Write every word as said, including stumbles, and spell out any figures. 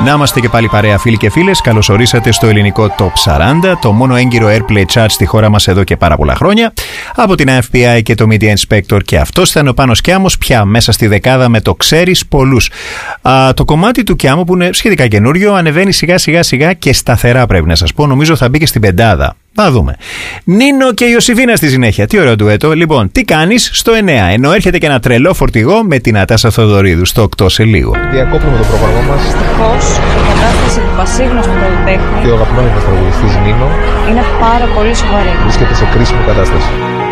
Να είμαστε και πάλι παρέα, φίλοι και φίλες. Καλώς ορίσατε στο ελληνικό Top σαράντα, το μόνο έγκυρο Airplay Chart στη χώρα μας εδώ και πάρα πολλά χρόνια. Από την εφ μπι άι και το Media Inspector, και αυτός ήταν ο Πάνος Κιάμος, πια μέσα στη δεκάδα με το ξέρεις πολλούς. Α, το κομμάτι του Κιάμου, που είναι σχετικά καινούριο, ανεβαίνει σιγά σιγά σιγά και σταθερά, πρέπει να σας πω. Νομίζω θα μπει και στην πεντάδα. Θα δούμε. Νίνο και Ιωσήφινα στη συνέχεια. Τι ωραίο ντουέτο. Λοιπόν, τι κάνεις στο εννέα, ενώ έρχεται και ένα τρελό φορτηγό με την Νατάσα Θοδωρίδου στο οκτώ σε λίγο. Διακόπτουμε το πρόγραμμά μας. Δυστυχώς, η κατάσταση του πασίγνωστου καλλιτέχνη Και ο αγαπημένος μας τραγουδιστής Νίνο είναι πάρα πολύ σοβαρή. βρίσκεται σε κρίσιμη κατάσταση.